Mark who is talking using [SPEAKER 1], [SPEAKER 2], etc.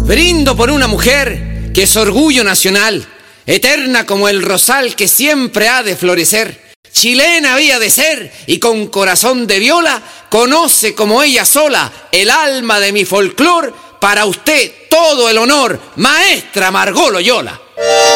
[SPEAKER 1] Brindo por una mujer que es orgullo nacional, eterna como el rosal que siempre ha de florecer. Chilena había de ser y con corazón de viola conoce como ella sola el alma de mi folclor. Para usted todo el honor, maestra Margot Loyola.